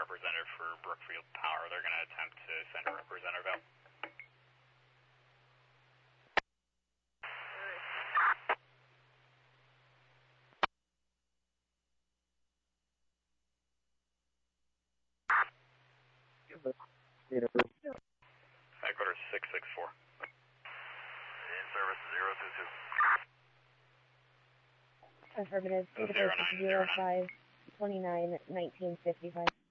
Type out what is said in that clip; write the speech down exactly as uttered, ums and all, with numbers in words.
representative for Brookfield Power. They're going to attempt to send a representative out. Headquarters six six four. In service zero two two. Affirmative. Zero five twenty nine nineteen fifty five.